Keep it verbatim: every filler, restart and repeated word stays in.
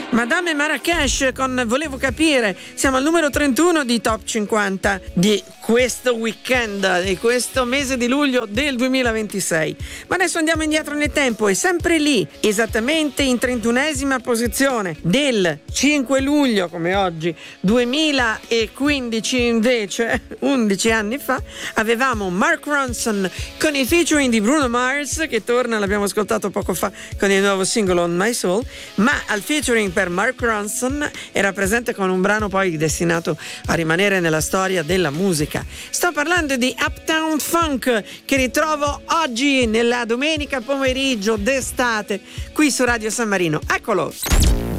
Madame Marrakesh con Volevo capire. Siamo al numero trentuno di Top cinquanta di questo weekend, di questo mese di luglio del duemilaventisei. Ma adesso andiamo indietro nel tempo e sempre lì, esattamente in trentunesima posizione del cinque luglio, come oggi, duemilaquindici invece, undici anni fa, avevamo Mark Ronson con il featuring di Bruno Mars, che torna, l'abbiamo ascoltato poco fa con il nuovo singolo On My Soul, ma al featuring per Mark Ronson era presente con un brano poi destinato a rimanere nella storia della musica. Sto parlando di Uptown Funk, che ritrovo oggi nella domenica pomeriggio d'estate qui su Radio San Marino. Eccolo!